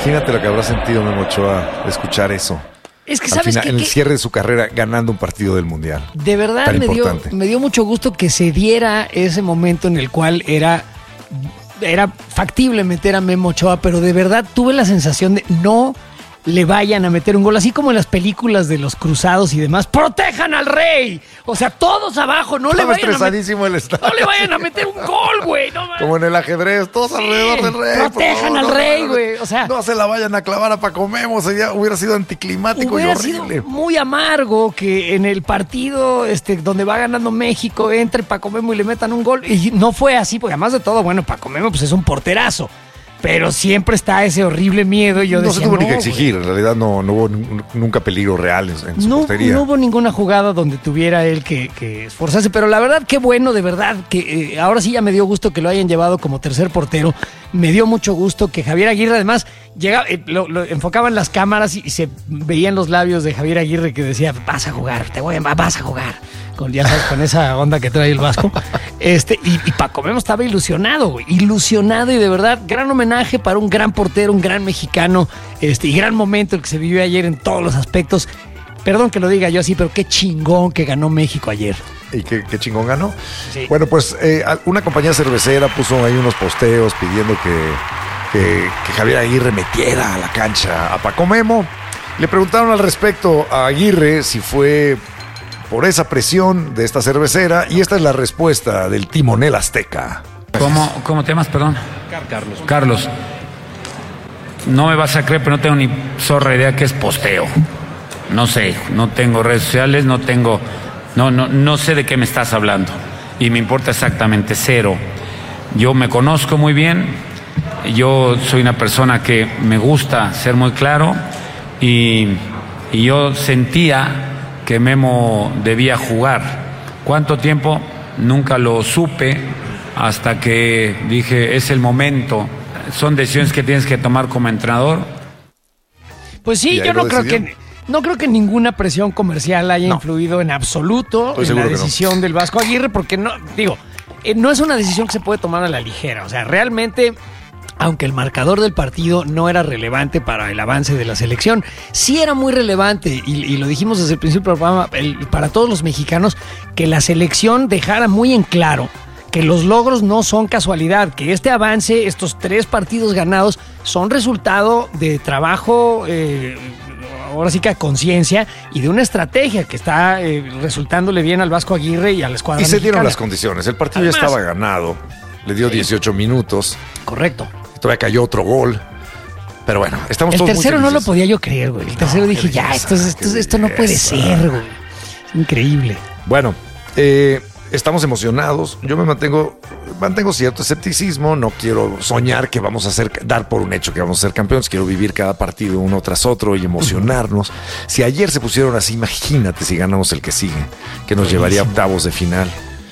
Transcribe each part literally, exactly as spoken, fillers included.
Imagínate lo que habrá sentido Memo Ochoa de escuchar eso. Es que Al sabes final, que, en el que cierre de su carrera ganando un partido del Mundial. de verdad me dio, me dio mucho gusto que se diera ese momento en el cual era, era factible meter a Memo Ochoa, pero de verdad tuve la sensación de no le vayan a meter un gol, así como en las películas de los cruzados y demás. ¡Protejan al rey! O sea, todos abajo, no le vayan a meter, el estadio. no le vayan a meter un gol, güey. No, como en el ajedrez, todos sí, alrededor del rey. Protejan al no, rey, no, güey. O sea, no se la vayan a clavar a Paco Memo, sería, hubiera sido anticlimático hubiera y horrible. Sido muy amargo que en el partido este, donde va ganando México entre Paco Memo y le metan un gol. Y no fue así, porque además de todo, bueno, Paco Memo pues es un porterazo. Pero siempre está ese horrible miedo. Yo no decía, se tuvo no, ni que exigir, en realidad no, no hubo nunca peligro real en, en su no, portería. No hubo ninguna jugada donde tuviera él que, que esforzarse, pero la verdad, qué bueno, de verdad, que eh, ahora sí ya me dio gusto que lo hayan llevado como tercer portero. Me dio mucho gusto que Javier Aguirre, además, llegaba, eh, lo, lo enfocaban las cámaras y, y se veían los labios de Javier Aguirre que decía, vas a jugar, te voy a, vas a jugar. Con, ya sabes, con esa onda que trae el Vasco. Este, y, y Paco Memo estaba ilusionado, güey. Ilusionado y de verdad, gran homenaje para un gran portero, un gran mexicano, este, y gran momento el que se vivió ayer en todos los aspectos. Perdón que lo diga yo así, pero qué chingón que ganó México ayer. ¿Y qué, qué chingón ganó? Sí. Bueno, pues eh, una compañía cervecera puso ahí unos posteos pidiendo que, que, que Javier Aguirre metiera a la cancha a Paco Memo. Le preguntaron al respecto a Aguirre si fue por esa presión de esta cervecera, y esta es la respuesta del timonel azteca. ¿Cómo, cómo te llamas, perdón? Carlos. Carlos. No me vas a creer, pero no tengo ni zorra idea que es posteo. No sé, no tengo redes sociales, no tengo, no, no, no sé de qué me estás hablando. Y me importa exactamente cero. Yo me conozco muy bien, yo soy una persona que me gusta ser muy claro, y, y yo sentía que Memo debía jugar. ¿Cuánto tiempo? Nunca lo supe hasta que dije, es el momento. Son decisiones que tienes que tomar como entrenador. Pues sí, yo no creo que no creo que ninguna presión comercial haya no. influido en absoluto Estoy en la decisión no. del Vasco Aguirre, porque no, digo, eh, no es una decisión que se puede tomar a la ligera. O sea, realmente, aunque el marcador del partido no era relevante para el avance de la selección, sí era muy relevante, y, y lo dijimos desde el principio del programa, el, para todos los mexicanos, que la selección dejara muy en claro que los logros no son casualidad, que este avance, estos tres partidos ganados, son resultado de trabajo, eh, ahora sí que a conciencia, y de una estrategia que está eh, resultándole bien al Vasco Aguirre y a la escuadra Y se mexicana. dieron las condiciones, el partido Además, ya estaba ganado, le dio dieciocho minutos. Correcto. Todavía cayó otro gol. Pero bueno, estamos el todos El tercero muy no lo podía yo creer, güey. El tercero no, dije, belleza, ya, esto, esto, esto no puede ser, güey. Es increíble. Bueno, eh, estamos emocionados. Yo me mantengo, mantengo cierto escepticismo. No quiero soñar que vamos a ser, dar por un hecho que vamos a ser campeones. Quiero vivir cada partido uno tras otro y emocionarnos. Uh-huh. Si ayer se pusieron así, imagínate si ganamos el que sigue, que nos Buenísimo. llevaría a octavos de final.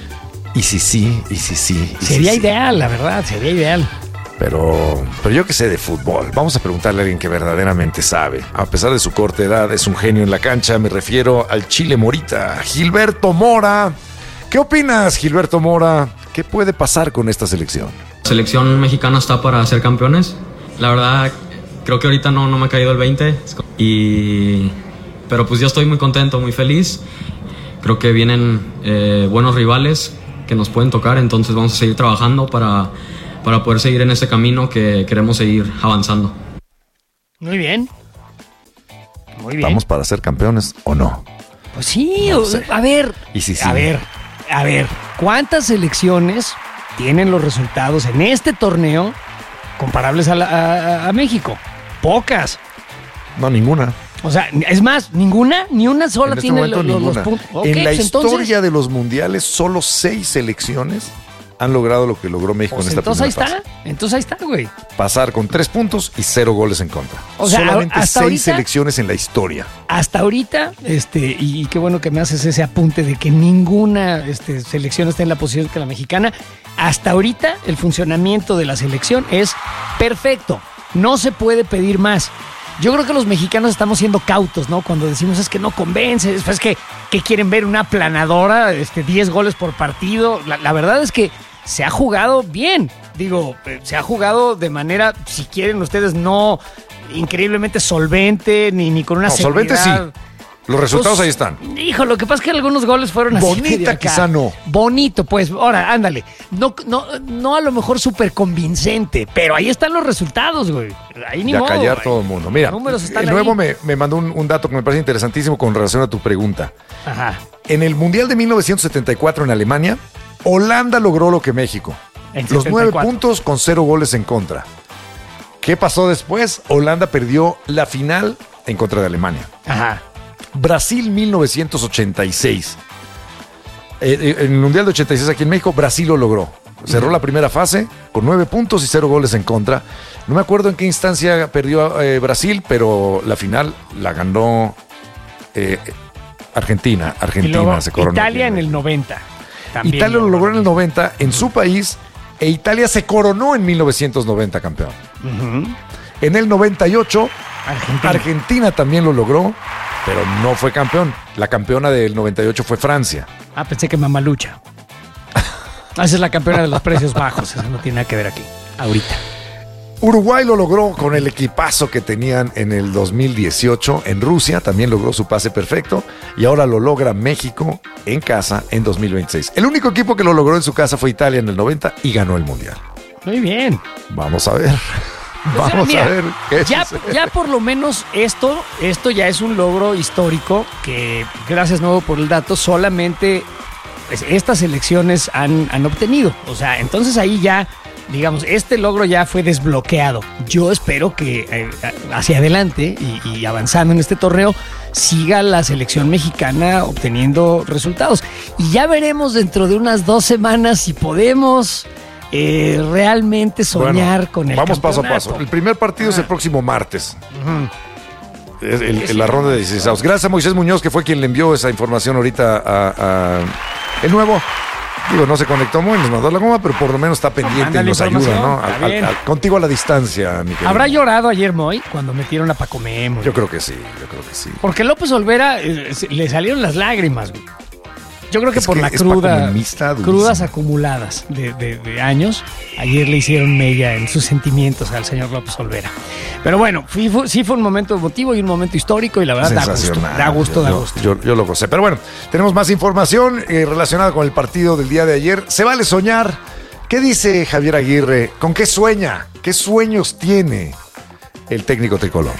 Y si sí, y si sí. Y sería si ideal, sí. la verdad, sería ideal. Pero, pero yo que sé de fútbol, vamos a preguntarle a alguien que verdaderamente sabe. A pesar de su corta edad, es un genio en la cancha. Me refiero al Chile Morita, Gilberto Mora. ¿Qué opinas, Gilberto Mora? ¿Qué puede pasar con esta selección? La selección mexicana está para ser campeones. La verdad, creo que ahorita no, no me ha caído el veinte. Y, pero pues yo estoy muy contento, muy feliz. Creo que vienen eh, buenos rivales que nos pueden tocar, entonces vamos a seguir trabajando para... para poder seguir en ese camino que queremos seguir avanzando. Muy bien. Muy bien. ¿Vamos para ser campeones o no? Pues sí, no o, sé. a ver. ¿Y si sí? A ver, a ver. ¿Cuántas selecciones tienen los resultados en este torneo comparables a, la, a, a México? Pocas. No, ninguna. O sea, es más, ninguna, ni una sola en este tiene los, los puntos. Okay, en la pues historia entonces, de los mundiales, solo seis selecciones han logrado lo que logró México pues en esta entonces primera ahí fase. está, entonces ahí está, güey. Pasar con tres puntos y cero goles en contra. O sea, solamente hasta seis ahorita, selecciones en la historia. Hasta ahorita, este, y qué bueno que me haces ese apunte de que ninguna este, selección está en la posición que la mexicana. Hasta ahorita el funcionamiento de la selección es perfecto. No se puede pedir más. Yo creo que los mexicanos estamos siendo cautos, ¿no? Cuando decimos es que no convence, es que, que quieren ver una planadora, este, diez goles por partido. La, la verdad es que se ha jugado bien. Digo, se ha jugado de manera, si quieren ustedes, no increíblemente solvente, ni, ni con una no, solvente sí. Los resultados pues, ahí están. Hijo, lo que pasa es que algunos goles fueron así. Bonita quizá no. Bonito, pues. Ahora, ándale. No, no, no a lo mejor súper convincente, pero ahí están los resultados, güey. Ahí ni ya modo. Ya callar güey. todo el mundo. Mira, el nuevo me, me mandó un, un dato que me parece interesantísimo con relación a tu pregunta. Ajá. En el Mundial de mil novecientos setenta y cuatro en Alemania, Holanda logró lo que México. En los nueve puntos con cero goles en contra. ¿Qué pasó después? Holanda perdió la final en contra de Alemania. Ajá. Brasil mil novecientos ochenta y seis. Eh, en el Mundial de ochenta y seis aquí en México, Brasil lo logró. Cerró la primera fase con nueve puntos y cero goles en contra. No me acuerdo en qué instancia perdió eh, Brasil, pero la final la ganó eh, Argentina. Argentina luego, se coronó. Italia en el noventa. También Italia lo logró en el noventa en su país e Italia se coronó en mil novecientos noventa campeón. Uh-huh. En el noventa y ocho, Argentina. Argentina también lo logró, pero no fue campeón. La campeona del noventa y ocho fue Francia. Ah, pensé que Mamalucha. Esa es la campeona de los precios bajos. Eso no tiene nada que ver aquí, ahorita. Uruguay lo logró con el equipazo que tenían en el dos mil dieciocho en Rusia. También logró su pase perfecto. Y ahora lo logra México en casa en dos mil veintiséis. El único equipo que lo logró en su casa fue Italia en el noventa y ganó el Mundial. Muy bien. Vamos a ver. Vamos o sea, mira, a ver qué ya, ya por lo menos esto, esto ya es un logro histórico que, gracias nuevo por el dato, solamente pues, estas elecciones han, han obtenido. O sea, entonces ahí ya, digamos, este logro ya fue desbloqueado. Yo espero que eh, hacia adelante y, y avanzando en este torneo siga la selección mexicana obteniendo resultados. Y ya veremos dentro de unas dos semanas si podemos... Eh, realmente soñar bueno, con el vamos campeonato. paso a paso. El primer partido ah. es el próximo martes. Uh-huh. el, el, el, la ronda de dieciséis. Gracias a Moisés Muñoz, que fue quien le envió esa información ahorita a, a el nuevo. Digo, no se conectó muy, nos mandó la goma, pero por lo menos está pendiente no, y nos ayuda, ¿no? Al, al, al, contigo a la distancia, mi querido. ¿Habrá llorado ayer Moy cuando metieron a Paco Memo? Yo creo que sí, yo creo que sí. Porque López Olvera eh, le salieron las lágrimas, güey. Yo creo que es por que la cruda, crudas acumuladas de, de, de años, ayer le hicieron mella en sus sentimientos al señor López Olvera. Pero bueno, fue, sí fue un momento emotivo y un momento histórico y la verdad da gusto, da gusto, yo, da gusto. Yo, yo, yo lo gocé. Pero bueno, tenemos más información eh, relacionada con el partido del día de ayer. Se vale soñar. ¿Qué dice Javier Aguirre? ¿Con qué sueña? ¿Qué sueños tiene el técnico tricolor?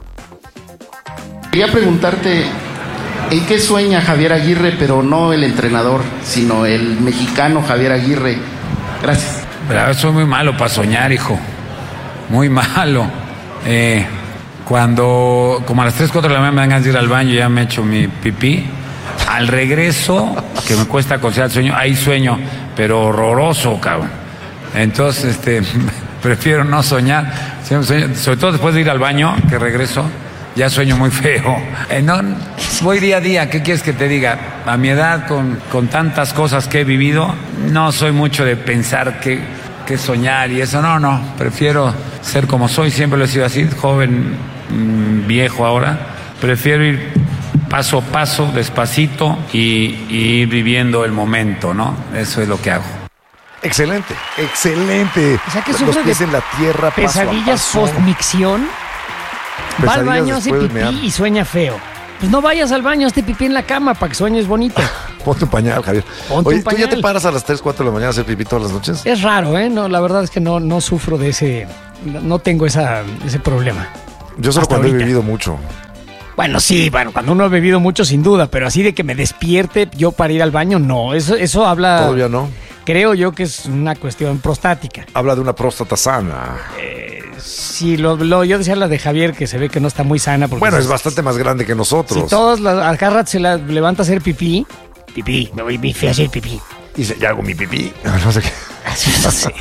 Quería preguntarte... ¿En qué sueña Javier Aguirre, pero no el entrenador, sino el mexicano Javier Aguirre? Gracias. Pero soy muy malo para soñar, hijo. Muy malo. Eh, cuando, como a las tres, cuatro de la mañana me dan ganas de ir al baño, ya me echo mi pipí. Al regreso, que me cuesta conciliar el sueño, ahí sueño, pero horroroso, cabrón. Entonces, este, prefiero no soñar. Sobre todo después de ir al baño, que regreso. Ya sueño muy feo. Eh, no, voy día a día. ¿Qué quieres que te diga? A mi edad, con, con tantas cosas que he vivido, no soy mucho de pensar que, que soñar y eso. No, no. Prefiero ser como soy. Siempre lo he sido así. Joven, mmm, viejo ahora. Prefiero ir paso a paso, despacito y, y ir viviendo el momento, ¿no? Eso es lo que hago. Excelente, excelente. O sea que los pies en la tierra, pesadillas post-micción. Va al baño, hace pipí y sueña feo. Pues no vayas al baño, hazte pipí en la cama para que sueñes bonito. Ponte un pañal, Javier. Ponte Oye, un pañal. ¿tú ya te paras a las tres, cuatro de la mañana a hacer pipí todas las noches? Es raro, ¿eh? No, la verdad es que no, no sufro de ese... No tengo esa, ese problema. Yo solo Hasta cuando ahorita. he bebido mucho. Bueno, sí, bueno, cuando uno ha bebido mucho, sin duda, pero así de que me despierte yo para ir al baño, no. Eso, eso habla... Todavía no. Creo yo que es una cuestión prostática. Habla de una próstata sana. Eh, sí, lo, lo, yo decía la de Javier, que se ve que no está muy sana. Porque bueno, se, es bastante más grande que nosotros. Si todos la, al cada rato se la levanta a hacer pipí, pipí, me voy a hacer pipí. Y se, ya hago mi pipí. No sé qué. Así no sé.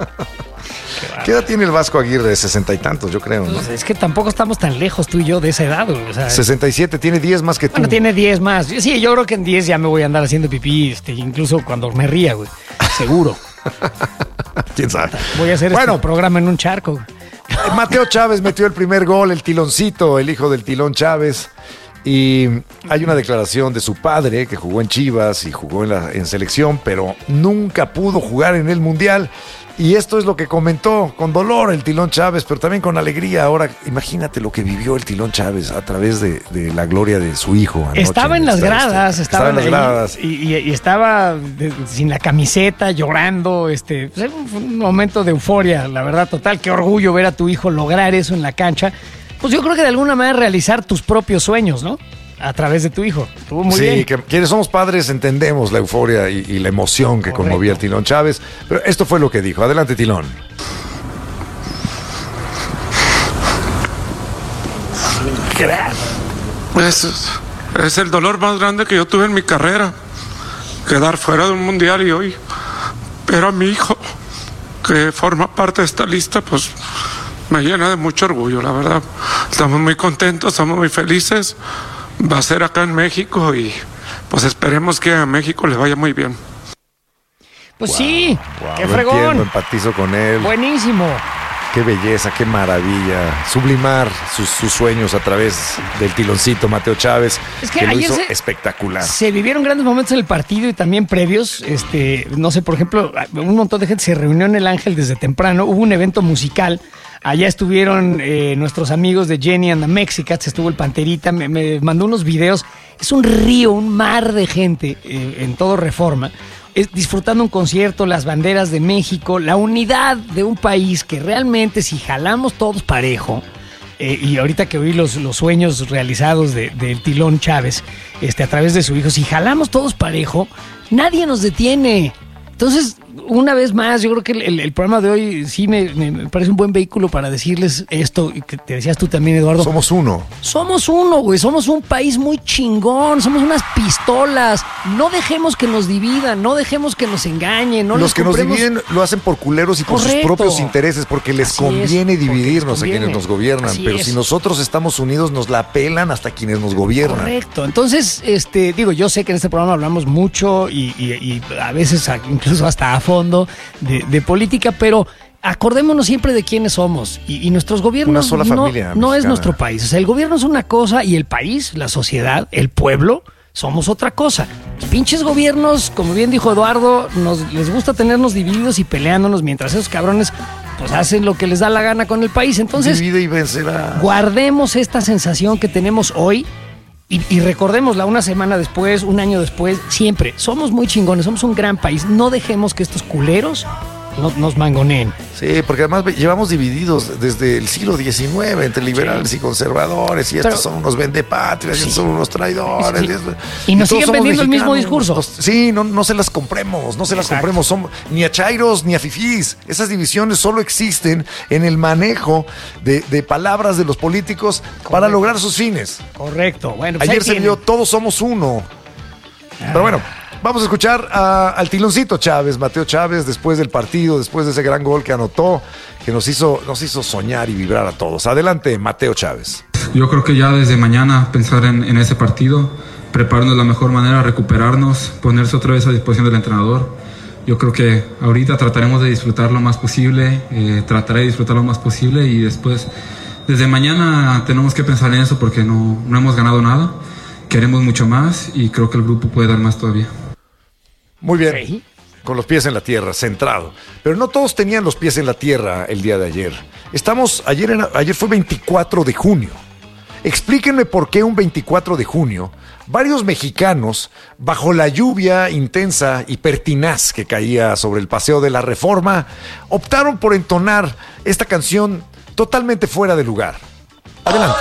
¿Qué edad tiene el Vasco Aguirre? Sesenta y tantos, yo creo, ¿no? Pues es que tampoco estamos tan lejos tú y yo de esa edad, güey. O sea, sesenta y siete, tiene diez más que tú. Bueno, tiene diez más. Sí, yo creo que en diez ya me voy a andar haciendo pipí, este, incluso cuando me ría, güey. Seguro. ¿Quién sabe? Voy a hacer bueno, este programa en un charco. Mateo Chávez metió el primer gol, el tiloncito, el hijo del tilón Chávez. Y hay una declaración de su padre que jugó en Chivas y jugó en, la, en selección, pero nunca pudo jugar en el Mundial. Y esto es lo que comentó con dolor el Tilón Chávez, pero también con alegría. Ahora, imagínate lo que vivió el Tilón Chávez a través de, de la gloria de su hijo. Anoche, estaba en las gradas, este, estaba, estaba en las gradas. Y, y, y estaba de, sin la camiseta, llorando. Este, pues, fue un momento de euforia, la verdad, total. Qué orgullo ver a tu hijo lograr eso en la cancha. Pues yo creo que de alguna manera realizar tus propios sueños, ¿no? A través de tu hijo. Estuvo muy sí, bien. que quienes somos padres entendemos la euforia y, y la emoción que Correcto. Conmovía al Tilón Chávez. Pero esto fue lo que dijo. Adelante, Tilón. Es, es el dolor más grande que yo tuve en mi carrera. Quedar fuera de un mundial y hoy. Pero a mi hijo, que forma parte de esta lista, pues me llena de mucho orgullo, la verdad. Estamos muy contentos, estamos muy felices. Va a ser acá en México y pues esperemos que a México le vaya muy bien. Pues wow, sí, wow, qué lo fregón. Entiendo, empatizo con él. Buenísimo. Qué belleza, qué maravilla. Sublimar sus, sus sueños a través del tiloncito Mateo Chávez, es que, que lo ayer hizo se, espectacular. Se vivieron grandes momentos en el partido y también previos. Este, no sé, por ejemplo, un montón de gente se reunió en el Ángel desde temprano. Hubo un evento musical. Allá estuvieron eh, nuestros amigos de Jenny and the Mexicats, estuvo el Panterita, me, me mandó unos videos. Es un río, un mar de gente eh, en todo Reforma, es, disfrutando un concierto, las banderas de México, la unidad de un país que realmente si jalamos todos parejo, eh, y ahorita que oí los, los sueños realizados de, del Tilón Chávez este, a través de su hijo, si jalamos todos parejo, nadie nos detiene. Entonces, una vez más, yo creo que el, el programa de hoy sí me, me parece un buen vehículo para decirles esto, que te decías tú también, Eduardo. Somos uno. Somos uno, güey. Somos un país muy chingón. Somos unas pistolas. No dejemos que nos dividan, no dejemos que nos engañen. No Los que compremos... nos dividen lo hacen por culeros y por Correcto. sus propios intereses, porque les Así conviene es, dividirnos les conviene. a quienes nos gobiernan. Así pero es. si nosotros estamos unidos, nos la pelan hasta quienes nos gobiernan. Correcto. Entonces, este, digo, yo sé que en este programa hablamos mucho y, y, y a veces incluso hasta a fondo de, de política, pero acordémonos siempre de quiénes somos y, y nuestros gobiernos. Una sola no, familia no es mexicana. nuestro país. O sea, el gobierno es una cosa y el país, la sociedad, el pueblo, somos otra cosa. Los pinches gobiernos, como bien dijo Eduardo, nos, les gusta tenernos divididos y peleándonos mientras esos cabrones pues hacen lo que les da la gana con el país. Entonces, divide y vencerá. Guardemos esta sensación que tenemos hoy. Y, y recordémosla una semana después, un año después, siempre. Somos muy chingones, somos un gran país. No dejemos que estos culeros no, nos mangoneen. Sí, porque además llevamos divididos desde el siglo diecinueve entre liberales sí. y conservadores, y estos Pero, son unos vendepatrias, sí. y estos son unos traidores. Sí. Y, esto, y nos y siguen vendiendo el mismo discurso. Nos, sí, no, no se las compremos, no se las Exacto. compremos. Somos, ni a chairos ni a fifís. Esas divisiones solo existen en el manejo de, de palabras de los políticos Correcto. Para lograr sus fines. Correcto. Bueno, pues ayer se vio todos somos uno. Ah. Pero bueno. Vamos a escuchar a, al tiloncito Chávez, Mateo Chávez, después del partido, después de ese gran gol que anotó, que nos hizo, nos hizo soñar y vibrar a todos. Adelante, Mateo Chávez. Yo creo que ya desde mañana pensar en, en ese partido, prepararnos de la mejor manera, recuperarnos, ponerse otra vez a disposición del entrenador. Yo creo que ahorita trataremos de disfrutar lo más posible, eh, trataré de disfrutar lo más posible y después, desde mañana tenemos que pensar en eso porque no, no hemos ganado nada, queremos mucho más y creo que el grupo puede dar más todavía. Muy bien, sí. Con los pies en la tierra, centrado. Pero no todos tenían los pies en la tierra el día de ayer. Estamos, ayer, en, ayer fue veinticuatro de junio. Explíquenme por qué un veinticuatro de junio, varios mexicanos, bajo la lluvia intensa y pertinaz que caía sobre el Paseo de la Reforma, optaron por entonar esta canción totalmente fuera de lugar. Adelante.